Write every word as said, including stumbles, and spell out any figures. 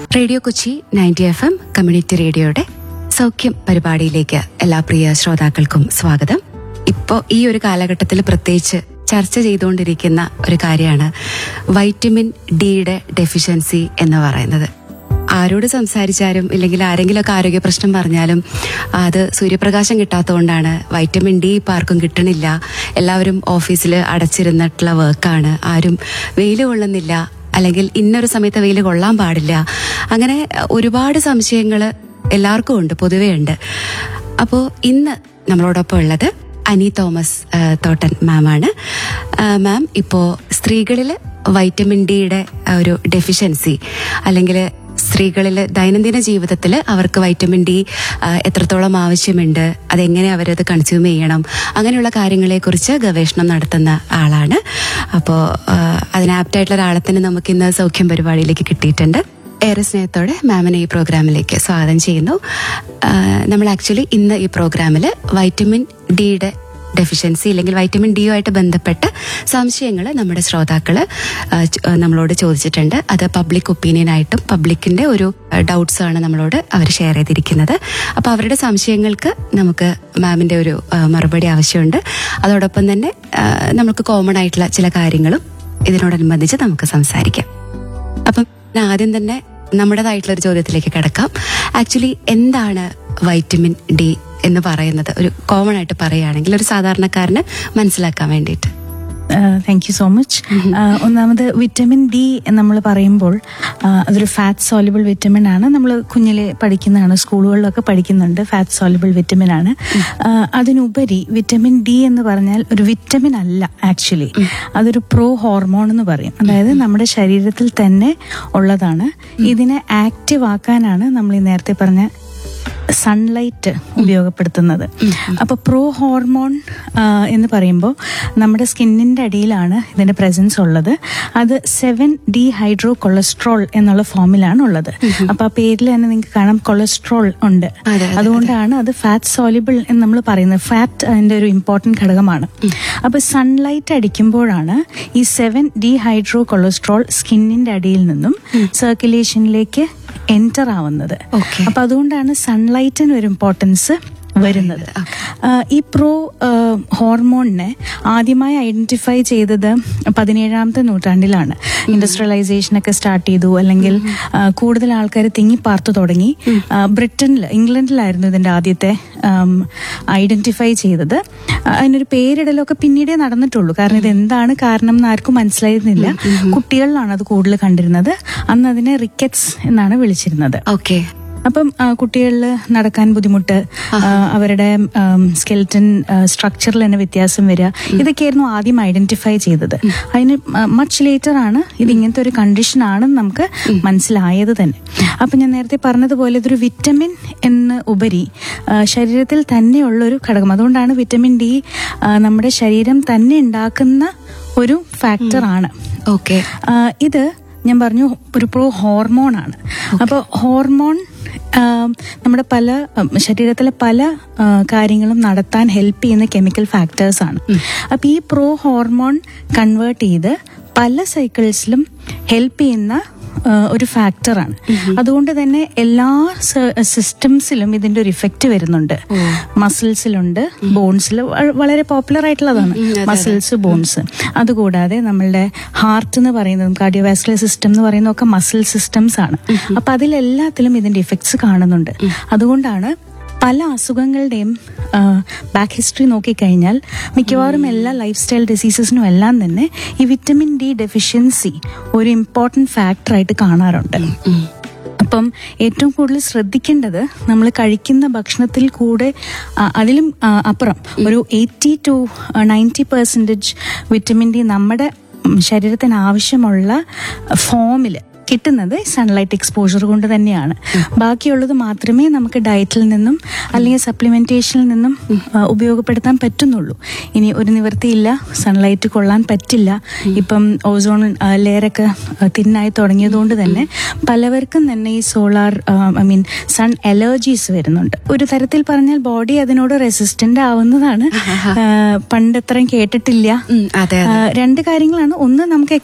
Radio Kochi ninety F M community റേഡിയോയുടെ സൗഖ്യം പരിപാടിയിലേക്ക് എല്ലാ പ്രിയ ശ്രോതാക്കൾക്കും സ്വാഗതം. ഇപ്പോ ഈ ഒരു കാലഘട്ടത്തിൽ പ്രത്യേകിച്ച് ചർച്ച ചെയ്തുകൊണ്ടിരിക്കുന്ന ഒരു കാര്യമാണ് വൈറ്റമിൻ ഡിയുടെ ഡെഫിഷ്യൻസി എന്ന് പറയുന്നത്. ആരോട് സംസാരിച്ചാലും ഇല്ലെങ്കിൽ ആരെങ്കിലുമൊക്കെ ആരോഗ്യ പ്രശ്നം പറഞ്ഞാലും അത് സൂര്യപ്രകാശം കിട്ടാത്തതുകൊണ്ടാണ്, വൈറ്റമിൻ ഡി ഇപ്പം ആർക്കും കിട്ടണില്ല, എല്ലാവരും ഓഫീസിൽ അടച്ചിരുന്നിട്ടുള്ള വർക്കാണ്, ആരും വെയിൽ കൊള്ളുന്നില്ല, അല്ലെങ്കിൽ ഇന്നൊരു സമയത്ത് വെയിൽ കൊള്ളാൻ പാടില്ല, അങ്ങനെ ഒരുപാട് സംശയങ്ങൾ എല്ലാവർക്കും ഉണ്ട്, പൊതുവേ ഉണ്ട്. അപ്പോൾ ഇന്ന് നമ്മളോടൊപ്പം ഉള്ളത് അനി തോമസ് തോട്ടൻ മാമാണ്. മാം, ഇപ്പോൾ സ്ത്രീകളിൽ വൈറ്റമിൻ ഡിയുടെ ഒരു ഡെഫിഷ്യൻസി അല്ലെങ്കിൽ സ്ത്രീകളിൽ ദൈനംദിന ജീവിതത്തിൽ അവർക്ക് വൈറ്റമിൻ ഡി എത്രത്തോളം ആവശ്യമുണ്ട്, അതെങ്ങനെ അവരത് കൺസ്യൂം ചെയ്യണം, അങ്ങനെയുള്ള കാര്യങ്ങളെക്കുറിച്ച് ഗവേഷണം നടത്തുന്ന ആളാണ്. അപ്പോൾ അതിന് ആപ്റ്റായിട്ടുള്ള ഒരാളെ തന്നെ നമുക്കിന്ന് സൗഖ്യം പരിപാടിയിലേക്ക് കിട്ടിയിട്ടുണ്ട്. ഏറെ സ്നേഹത്തോടെ മാമിനെ ഈ പ്രോഗ്രാമിലേക്ക് സ്വാഗതം ചെയ്യുന്നു. നമ്മൾ ആക്ച്വലി ഇന്ന് ഈ പ്രോഗ്രാമിൽ വൈറ്റമിൻ ഡിയുടെ ഡെഫിഷ്യൻസി അല്ലെങ്കിൽ വൈറ്റമിൻ ഡിയുമായിട്ട് ബന്ധപ്പെട്ട സംശയങ്ങൾ നമ്മുടെ ശ്രോതാക്കള് നമ്മളോട് ചോദിച്ചിട്ടുണ്ട്. അത് പബ്ലിക് ഒപ്പീനിയനായിട്ടും പബ്ലിക്കിന്റെ ഒരു ഡൗട്ട്സ് ആണ് നമ്മളോട് അവർ ഷെയർ ചെയ്തിരിക്കുന്നത്. അപ്പൊ അവരുടെ സംശയങ്ങൾക്ക് നമുക്ക് മാമിന്റെ ഒരു മറുപടി ആവശ്യമുണ്ട്. അതോടൊപ്പം തന്നെ നമുക്ക് കോമൺ ആയിട്ടുള്ള ചില കാര്യങ്ങളും ഇതിനോടനുബന്ധിച്ച് നമുക്ക് സംസാരിക്കാം. അപ്പം ആദ്യം തന്നെ നമ്മുടേതായിട്ടുള്ള ഒരു ചോദ്യത്തിലേക്ക് കിടക്കാം. ആക്ച്വലി എന്താണ് വൈറ്റമിൻ ഡി എന്ന് പറയുന്നത്? ഒരു കോമൺ ആയിട്ട് പറയുകയാണെങ്കിൽ ഒരു സാധാരണക്കാരന് മനസ്സിലാക്കാൻ വേണ്ടിയിട്ട്. Thank you so much. ഒന്നാമത് വിറ്റമിൻ ഡി നമ്മൾ പറയുമ്പോൾ അതൊരു ഫാറ്റ് സോലുബിൾ വിറ്റമിൻ ആണ്. നമ്മൾ കുഞ്ഞിലെ പഠിക്കുന്നതാണ്, സ്കൂളുകളിലൊക്കെ പഠിക്കുന്നുണ്ട്, ഫാറ്റ് സോലുബിൾ വിറ്റമിൻ ആണ്. അതിനുപരി വിറ്റമിൻ ഡി എന്ന് പറഞ്ഞാൽ ഒരു വിറ്റമിൻ അല്ല, ആക്ച്വലി അതൊരു പ്രോ ഹോർമോൺ എന്ന് പറയും. അതായത് നമ്മുടെ ശരീരത്തിൽ തന്നെ ഉള്ളതാണ്. ഇതിനെ ആക്റ്റീവ് ആക്കാനാണ് നമ്മൾ ഈ നേരത്തെ പറഞ്ഞ സൺലൈറ്റ് ഉപയോഗപ്പെടുത്തുന്നത്. അപ്പൊ പ്രോ ഹോർമോൺ എന്ന് പറയുമ്പോൾ നമ്മുടെ സ്കിന്നിന്റെ അടിയിലാണ് ഇതിന്റെ പ്രസൻസ് ഉള്ളത്. അത് സെവൻ ഡി ഹൈഡ്രോ കൊളസ്ട്രോൾ എന്നുള്ള ഫോമിലാണ് ഉള്ളത്. അപ്പൊ ആ പേരിൽ തന്നെ നിങ്ങൾക്ക് കാണാം കൊളസ്ട്രോൾ ഉണ്ട്. അതുകൊണ്ടാണ് അത് ഫാറ്റ് സോലിബിൾ എന്ന് നമ്മൾ പറയുന്നത്. ഫാറ്റ് അതിന്റെ ഒരു ഇമ്പോർട്ടന്റ് ഘടകമാണ്. അപ്പൊ സൺലൈറ്റ് അടിക്കുമ്പോഴാണ് ഈ സെവൻ ഡി ഹൈഡ്രോ കൊളസ്ട്രോൾ സ്കിന്നിന്റെ അടിയിൽ നിന്നും സർക്കുലേഷനിലേക്ക് എൻറ്റർ ആവുന്നത്. അപ്പൊ അതുകൊണ്ടാണ് സൺലൈറ്റിന് ഒരു ഇമ്പോർട്ടൻസ് വരുന്നത്. ഈ പ്രോ ഹോർമോണിനെ ആദ്യമായി ഐഡന്റിഫൈ ചെയ്തത് പതിനേഴാമത്തെ നൂറ്റാണ്ടിലാണ്. ഇൻഡസ്ട്രിയലൈസേഷൻ ഒക്കെ സ്റ്റാർട്ട് ചെയ്തു, അല്ലെങ്കിൽ കൂടുതൽ ആൾക്കാർ തിങ്ങിപ്പാർത്തു തുടങ്ങി. ബ്രിട്ടനിൽ, ഇംഗ്ലണ്ടിലായിരുന്നു ഇതിന്റെ ആദ്യത്തെ ഐഡന്റിഫൈ ചെയ്തത്. അതിനൊരു പേരിടലൊക്കെ പിന്നീടേ നടന്നിട്ടുള്ളൂ. കാരണം ഇത് എന്താണ് കാരണം എന്ന് ആർക്കും മനസ്സിലായിരുന്നില്ല. കുട്ടികളിലാണ് അത് കൂടുതൽ കണ്ടിരുന്നത്. അന്ന് അതിനെ റിക്കറ്റ്സ് എന്നാണ് വിളിച്ചിരുന്നത്. ഓക്കെ. അപ്പം കുട്ടികളിൽ നടക്കാൻ ബുദ്ധിമുട്ട്, അവരുടെ സ്കെൽറ്റൻ സ്ട്രക്ചറിൽ തന്നെ വ്യത്യാസം വരിക, ഇതൊക്കെയായിരുന്നു ആദ്യം ഐഡന്റിഫൈ ചെയ്തത്. അതിന് മച്ച് ലേറ്റർ ആണ് ഇത് ഇങ്ങനത്തെ ഒരു കണ്ടീഷൻ ആണെന്ന് നമുക്ക് മനസ്സിലായത് തന്നെ. അപ്പം ഞാൻ നേരത്തെ പറഞ്ഞതുപോലെ ഇതൊരു വിറ്റമിൻ എന്ന് ഉപരി ശരീരത്തിൽ തന്നെയുള്ള ഒരു ഘടകം. അതുകൊണ്ടാണ് വിറ്റമിൻ ഡി നമ്മുടെ ശരീരം തന്നെ ഉണ്ടാക്കുന്ന ഒരു ഫാക്ടർ ആണ്. ഓക്കെ. ഇത് ഞാൻ പറഞ്ഞു ഒരു പ്രോ ഹോർമോൺ ആണ്. അപ്പോൾ ഹോർമോൺ നമ്മുടെ പല ശരീരത്തിലെ പല കാര്യങ്ങളും നടത്താൻ ഹെൽപ്പ് ചെയ്യുന്ന കെമിക്കൽ ഫാക്ടേഴ്സ് ആണ്. അപ്പൊ ഈ പ്രോ ഹോർമോൺ കൺവേർട്ട് ചെയ്ത് പല സൈക്കിൾസിലും ഹെൽപ്പ് ചെയ്യുന്ന ഒരു ഫാക്ടറാണ്. അതുകൊണ്ട് തന്നെ എല്ലാ സിസ്റ്റംസിലും ഇതിന്റെ ഒരു ഇഫക്റ്റ് വരുന്നുണ്ട്. മസിൽസിലുണ്ട്, ബോൺസിൽ വളരെ പോപ്പുലർ ആയിട്ടുള്ളതാണ് മസിൽസ്, ബോൺസ്. അതുകൂടാതെ നമ്മളുടെ ഹാർട്ട് എന്ന് പറയുന്നതും കാർഡിയോവാസ്കുലർ സിസ്റ്റം എന്ന് പറയുന്നതൊക്കെ മസിൽ സിസ്റ്റംസ് ആണ്. അപ്പൊ അതിലെല്ലാത്തിലും ഇതിന്റെ ഇഫക്ട്സ് കാണുന്നുണ്ട്. അതുകൊണ്ടാണ് പല അസുഖങ്ങളുടെയും ബാക്ക് ഹിസ്റ്ററി നോക്കിക്കഴിഞ്ഞാൽ മിക്കവാറും എല്ലാ ലൈഫ് സ്റ്റൈൽ ഡിസീസസിനും എല്ലാം തന്നെ ഈ വിറ്റമിൻ ഡി ഡെഫിഷ്യൻസി ഒരു ഇമ്പോർട്ടൻറ്റ് ഫാക്ടറായിട്ട് കാണാറുണ്ട്. അപ്പം ഏറ്റവും കൂടുതൽ ശ്രദ്ധിക്കേണ്ടത് നമ്മൾ കഴിക്കുന്ന ഭക്ഷണത്തിൽ കൂടെ അതിലും അപ്പുറം ഒരു eighty to ninety percentage vitamin D നമ്മുടെ ശരീരത്തിന് ആവശ്യമുള്ള ഫോമിൽ കിട്ടുന്നത് സൺലൈറ്റ് എക്സ്പോഷർ കൊണ്ട് തന്നെയാണ്. ബാക്കിയുള്ളത് മാത്രമേ നമുക്ക് ഡയറ്റിൽ നിന്നും അല്ലെങ്കിൽ സപ്ലിമെന്റേഷനിൽ നിന്നും ഉപയോഗപ്പെടുത്താൻ പറ്റുന്നുള്ളൂ. ഇനി ഒരു നിവൃത്തിയില്ല, സൺലൈറ്റ് കൊള്ളാൻ പറ്റില്ല. ഇപ്പം ഓസോൺ ലെയറൊക്കെ തിന്നായി തുടങ്ങിയതുകൊണ്ട് തന്നെ പലവർക്കും തന്നെ ഈ solar I mean sun allergies വരുന്നുണ്ട്. ഒരു തരത്തിൽ പറഞ്ഞാൽ ബോഡി അതിനോട് റെസിസ്റ്റന്റ് ആവുന്നതാണ്. പണ്ട് അത്രയും കേട്ടിട്ടില്ല. രണ്ട് കാര്യങ്ങളാണ്. ഒന്ന്, നമുക്ക്